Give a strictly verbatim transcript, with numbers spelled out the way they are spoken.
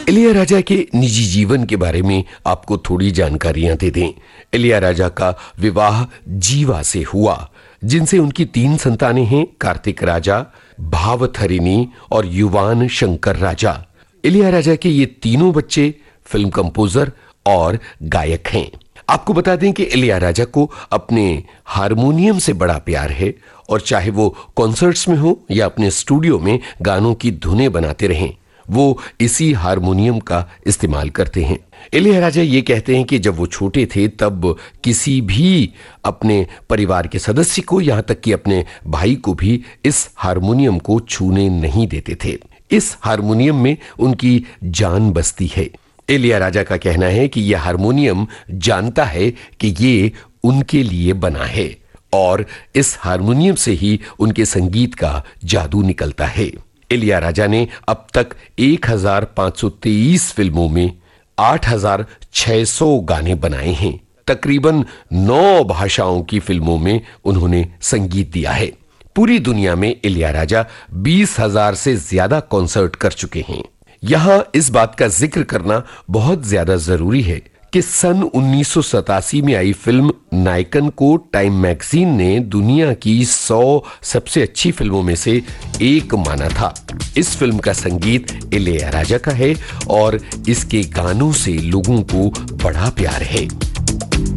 इलैयाराजा के निजी जीवन के बारे में आपको थोड़ी जानकारियां दे दें। इलैयाराजा का विवाह जीवा से हुआ, जिनसे उनकी तीन संतानें हैं, कार्तिक राजा, भावथरिणी और युवान शंकर राजा। इलैयाराजा के ये तीनों बच्चे फिल्म कंपोजर और गायक हैं। आपको बता दें कि इलैयाराजा को अपने हारमोनियम से बड़ा प्यार है और चाहे वो कॉन्सर्ट्स में हो या अपने स्टूडियो में गानों की धुनें बनाते रहें, वो इसी हारमोनियम का इस्तेमाल करते हैं। इलैयाराजा ये कहते हैं कि जब वो छोटे थे तब किसी भी अपने परिवार के सदस्य को, यहां तक कि अपने भाई को भी इस हारमोनियम को छूने नहीं देते थे। इस हारमोनियम में उनकी जान बसती है। इलैयाराजा का कहना है कि यह हारमोनियम जानता है कि ये उनके लिए बना है और इस हारमोनियम से ही उनके संगीत का जादू निकलता है। इलैयाराजा ने अब तक एक हज़ार पाँच सौ तेईस फिल्मों में आठ हज़ार छह सौ गाने बनाए हैं। तकरीबन नौ भाषाओं की फिल्मों में उन्होंने संगीत दिया है। पूरी दुनिया में इलैयाराजा बीस हज़ार से ज्यादा कॉन्सर्ट कर चुके हैं। यहां इस बात का जिक्र करना बहुत ज्यादा जरूरी है कि सन उन्नीस सौ सतासी में आई फिल्म नायकन को टाइम मैगजीन ने दुनिया की सौ सबसे अच्छी फिल्मों में से एक माना था। इस फिल्म का संगीत इलैयाराजा का है और इसके गानों से लोगों को बड़ा प्यार है।